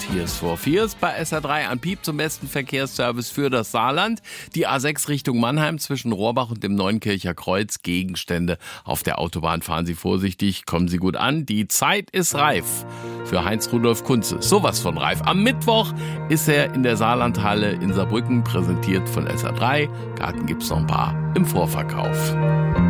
Tears for Fears bei SR3 an Piep zum besten Verkehrsservice für das Saarland. Die A6 Richtung Mannheim zwischen Rohrbach und dem Neunkircher Kreuz. Gegenstände auf der Autobahn. Fahren Sie vorsichtig, kommen Sie gut an. Die Zeit ist reif für Heinz-Rudolf Kunze. Sowas von reif. Am Mittwoch ist er in der Saarlandhalle in Saarbrücken, präsentiert von SR3. Karten gibt's noch ein paar im Vorverkauf.